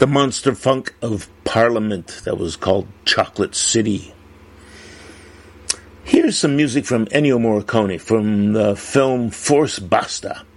monster funk of Parliament that was called Chocolate City. Here's some music from Ennio Morricone from the film Force Basta.